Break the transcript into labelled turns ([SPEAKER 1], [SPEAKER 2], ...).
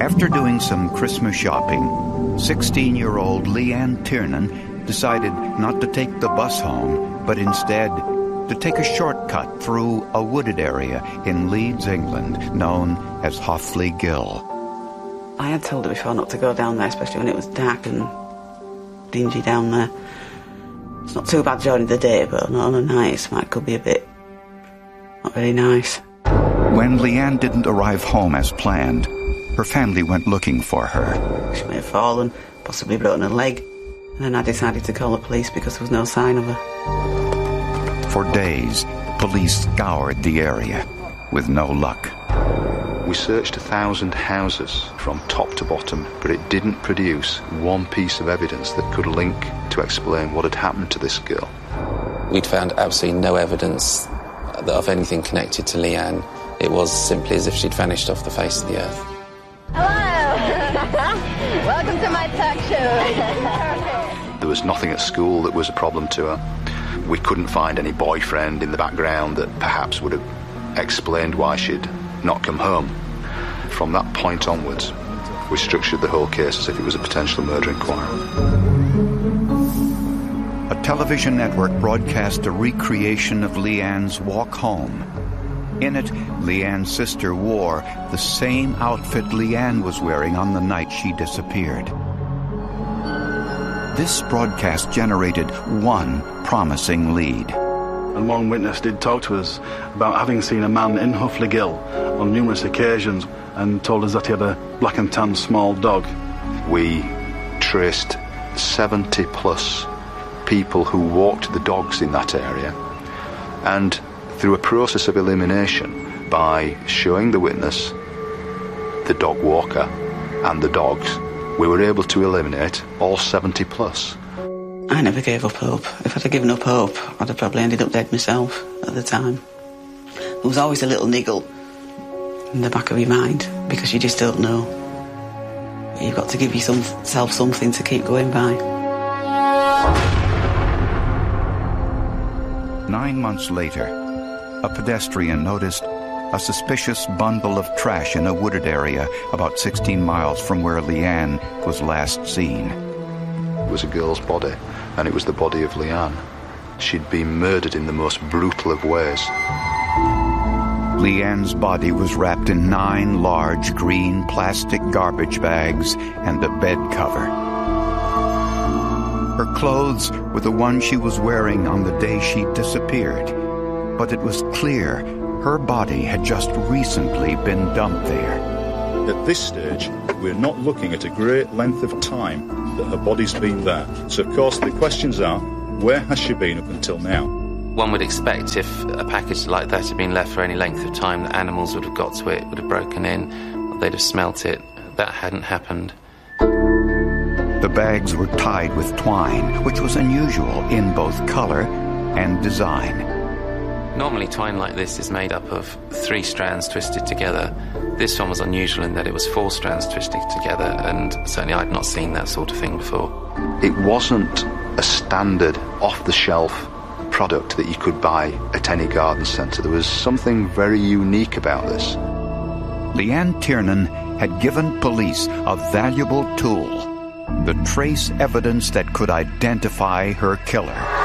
[SPEAKER 1] After doing some Christmas shopping, 16-year-old Leanne Tiernan decided not to take the bus home, but instead to take a shortcut through a wooded area in Leeds, England, known as Hoffley Gill.
[SPEAKER 2] I had told her before not to go down there, especially when it was dark and dingy down there. It's not too bad during the day, but not on a night, it could be a bit not very nice.
[SPEAKER 1] When Leanne didn't arrive home as planned, her family went looking for her.
[SPEAKER 2] She may have fallen, possibly broken her leg, and then I decided to call the police because there was no sign of her.
[SPEAKER 1] For days, police scoured the area with no luck.
[SPEAKER 3] We searched 1,000 houses from top to bottom, but it didn't produce one piece of evidence that could link to explain what had happened to this girl.
[SPEAKER 4] We'd found absolutely no evidence of anything connected to Leanne. It was simply as if she'd vanished off the face of the earth.
[SPEAKER 5] Hello! Welcome to my talk show.
[SPEAKER 3] There was nothing at school that was a problem to her. We couldn't find any boyfriend in the background that perhaps would have explained why she'd not come home. From that point onwards, we structured the whole case as if it was a potential murder inquiry.
[SPEAKER 1] A television network broadcast a recreation of Leanne's walk home. In it, Leanne's sister wore the same outfit Leanne was wearing on the night she disappeared. This broadcast generated one promising lead.
[SPEAKER 6] And one witness did talk to us about having seen a man in Hoffley Gill on numerous occasions and told us that he had a black and tan small dog.
[SPEAKER 3] We traced 70 plus people who walked the dogs in that area, and through a process of elimination, by showing the witness the dog walker and the dogs, we were able to eliminate all 70 plus.
[SPEAKER 2] I never gave up hope. If I'd have given up hope, I'd have probably ended up dead myself at the time. There was always a little niggle in the back of your mind, because you just don't know. You've got to give yourself something to keep going by.
[SPEAKER 1] 9 months later, a pedestrian noticed a suspicious bundle of trash in a wooded area about 16 miles from where Leanne was last seen.
[SPEAKER 3] It was a girl's body, and it was the body of Leanne. She'd been murdered in the most brutal of ways.
[SPEAKER 1] Leanne's body was wrapped in 9 large green plastic garbage bags and a bed cover. Her clothes were the ones she was wearing on the day she disappeared, but it was clear her body had just recently been dumped there.
[SPEAKER 7] At this stage, we're not looking at a great length of time that her body's been there. So, of course, the questions are, where has she been up until now?
[SPEAKER 4] One would expect if a package like that had been left for any length of time, that animals would have got to it, would have broken in, or they'd have smelt it. That hadn't happened.
[SPEAKER 1] The bags were tied with twine, which was unusual in both color and design.
[SPEAKER 4] Normally twine like this is made up of 3 strands twisted together. This one was unusual in that it was 4 strands twisted together, and certainly I'd not seen that sort of thing before.
[SPEAKER 3] It wasn't a standard off-the-shelf product that you could buy at any garden centre. There was something very unique about this.
[SPEAKER 1] Leanne Tiernan had given police a valuable tool, the trace evidence that could identify her killer.